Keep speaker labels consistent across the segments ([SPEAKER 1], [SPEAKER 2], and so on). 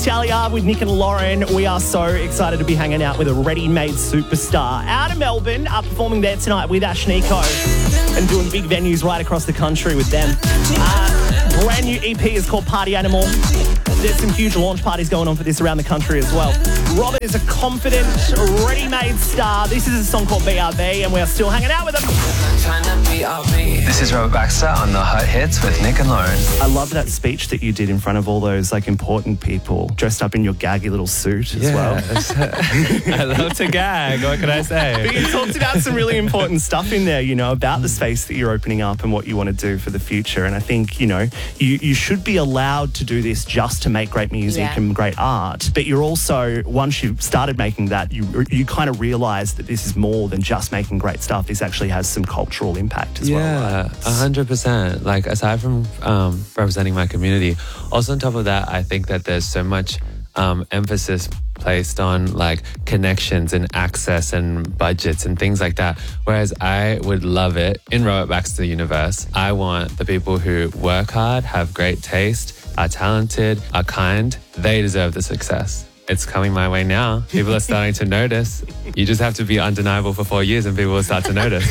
[SPEAKER 1] Talia with Nick and Lauren. We are so excited to be hanging out with a ready-made superstar out of Melbourne, performing there tonight with Ashnikko and doing big venues right across the country with them. Brand new EP is called Party Animal. There's some huge launch parties going on for this around the country as well. Robert is a confident, ready-made star. This is a song called BRB, and we are still hanging out with him.
[SPEAKER 2] This is Robert Baxter on The Hot Hits with Nick and Lauren.
[SPEAKER 1] I love that speech that you did in front of all those important people, dressed up in your gaggy little suit as well.
[SPEAKER 3] I love to gag. What can I say?
[SPEAKER 1] But you talked about some really important stuff in there, about the space that you're opening up and what you want to do for the future. And I think, you should be allowed to do this just to make great music and great art. But you're also, once you've started making that, you kind of realise that this is more than just making great stuff. This actually has some cultural impact as well.
[SPEAKER 3] Yeah, 100%. Like, aside from representing my community, also on top of that, I think that there's so much emphasis placed on connections and access and budgets and things like that. Whereas I would love it in Robert Baxter universe. I want the people who work hard, have great taste, are talented, are kind. They deserve the success. It's coming my way now. People are starting to notice. You just have to be undeniable for 4 years and people will start to notice.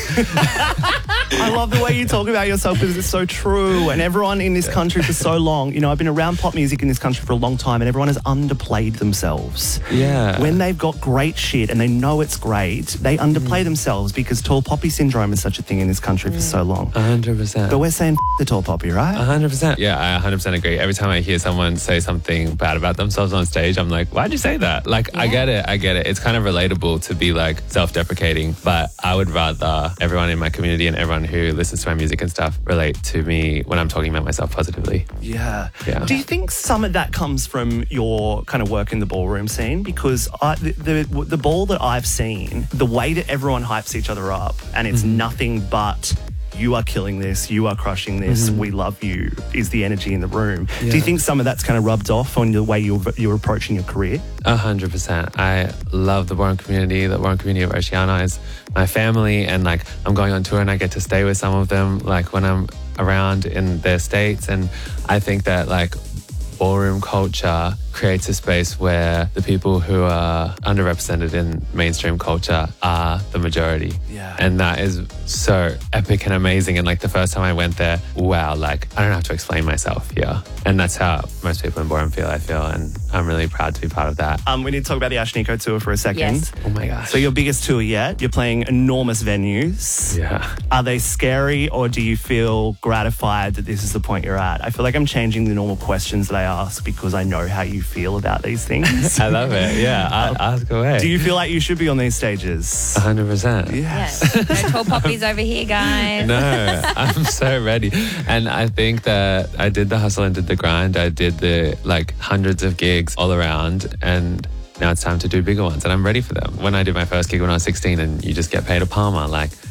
[SPEAKER 1] I love the way you talk about yourself because it's so true. And everyone in this country for so long, I've been around pop music in this country for a long time and everyone has underplayed themselves.
[SPEAKER 3] Yeah.
[SPEAKER 1] When they've got great shit and they know it's great, they underplay themselves because tall poppy syndrome is such a thing in this country for so long.
[SPEAKER 3] 100%.
[SPEAKER 1] But we're saying the tall poppy, right?
[SPEAKER 3] 100%. Yeah, I 100% agree. Every time I hear someone say something bad about themselves on stage, I'm like, why'd you say that? I get it. It's kind of relatable to be self-deprecating, but I would rather everyone in my community and everyone who listens to my music and stuff relate to me when I'm talking about myself positively.
[SPEAKER 1] Yeah.
[SPEAKER 3] Yeah.
[SPEAKER 1] Do you think some of that comes from your kind of work in the ballroom scene? Because the ball that I've seen, the way that everyone hypes each other up and it's nothing but you are killing this, you are crushing this, we love you, is the energy in the room.
[SPEAKER 3] Yeah.
[SPEAKER 1] Do you think some of that's kind of rubbed off on the way you're approaching your career?
[SPEAKER 3] 100%. I love the Warren community. The Warren community of Oceania is my family, and I'm going on tour and I get to stay with some of them when I'm around in their states. And I think that ballroom culture creates a space where the people who are underrepresented in mainstream culture are the majority.
[SPEAKER 1] Yeah.
[SPEAKER 3] And that is so epic and amazing. And the first time I went there, wow, I don't have to explain myself here. And that's how most people in ballroom feel, I feel. And I'm really proud to be part of that.
[SPEAKER 1] We need to talk about the Ashnikko tour for a second.
[SPEAKER 4] Yes.
[SPEAKER 3] Oh my gosh.
[SPEAKER 1] So your biggest tour yet, you're playing enormous venues.
[SPEAKER 3] Yeah.
[SPEAKER 1] Are they scary or do you feel gratified that this is the point you're at? I feel like I'm changing the normal questions that I ask because I know how you feel about these things.
[SPEAKER 3] I love it. Yeah. Ask away.
[SPEAKER 1] Do you feel like you should be on these stages?
[SPEAKER 3] 100%.
[SPEAKER 1] Yes.
[SPEAKER 4] No tall poppies over here, guys.
[SPEAKER 3] No, I'm so ready. And I think that I did the hustle and did the grind. I did the hundreds of gigs all around, and now it's time to do bigger ones, and I'm ready for them. When I did my first gig when I was 16 and you just get paid a Palmer,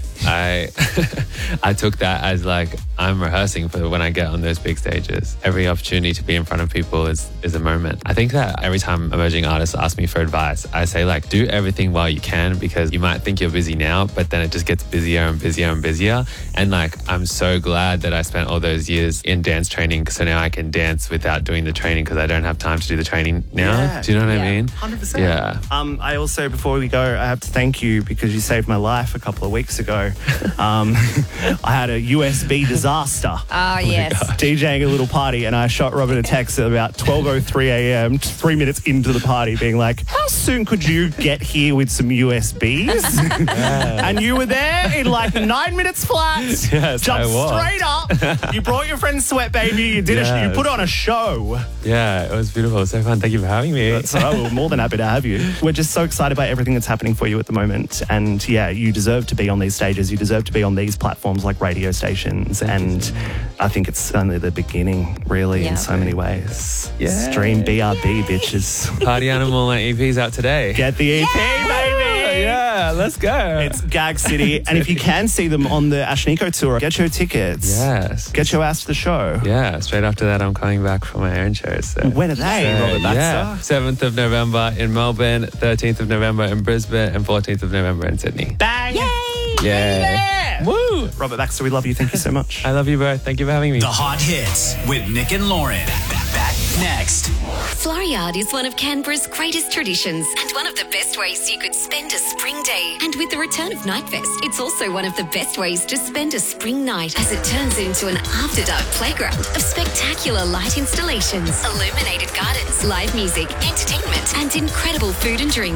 [SPEAKER 3] I took that as I'm rehearsing for when I get on those big stages. Every opportunity to be in front of people is a moment. I think that every time emerging artists ask me for advice, I say do everything while you can, because you might think you're busy now, but then it just gets busier and busier and busier. And I'm so glad that I spent all those years in dance training, so now I can dance without doing the training because I don't have time to do the training now.
[SPEAKER 1] Yeah.
[SPEAKER 3] Do you know what I mean?
[SPEAKER 1] 100%.
[SPEAKER 3] Yeah.
[SPEAKER 1] I also, before we go, I have to thank you because you saved my life a couple of weeks ago. I had a USB disaster.
[SPEAKER 4] Oh, yes.
[SPEAKER 1] DJing a little party, and I shot Robin a text at about 12:03 a.m., 3 minutes into the party, being how soon could you get here with some USBs? And you were there in 9 minutes flat.
[SPEAKER 3] Yes,
[SPEAKER 1] jumped
[SPEAKER 3] I was.
[SPEAKER 1] straight up. You brought your friend Sweat Baby. You did you put on a show.
[SPEAKER 3] Yeah, it was beautiful. It was so fun. Thank you for having me.
[SPEAKER 1] We're more than happy to have you. We're just so excited by everything that's happening for you at the moment. And you deserve to be on these stages. You deserve to be on these platforms like radio stations. And I think it's only the beginning, really, in so many ways.
[SPEAKER 3] Yeah.
[SPEAKER 1] Stream BRB, bitches.
[SPEAKER 3] Party Animal EP's out today.
[SPEAKER 1] Get the EP, baby.
[SPEAKER 3] Yeah, let's go.
[SPEAKER 1] It's Gag City. And if you can see them on the Ashnikko tour, get your tickets.
[SPEAKER 3] Yes.
[SPEAKER 1] Get your ass to the show.
[SPEAKER 3] Yeah, straight after that, I'm coming back for my own shows. So.
[SPEAKER 1] When are they, Robert Baxter?
[SPEAKER 3] 7th of November in Melbourne, 13th of November in Brisbane, and 14th of November in Sydney.
[SPEAKER 1] Bang!
[SPEAKER 4] Yay!
[SPEAKER 3] Yay! Woo!
[SPEAKER 1] Robert Baxter, we love you. Thank you so much.
[SPEAKER 3] I love you both. Thank you for having me.
[SPEAKER 5] The Hot Hits with Nick and Lauren. Back Next.
[SPEAKER 6] Floriade is one of Canberra's greatest traditions and one of the best ways you could spend a spring day. And with the return of Nightfest, it's also one of the best ways to spend a spring night as it turns into an after-dark playground of spectacular light installations, illuminated gardens, live music, entertainment, and incredible food and drink.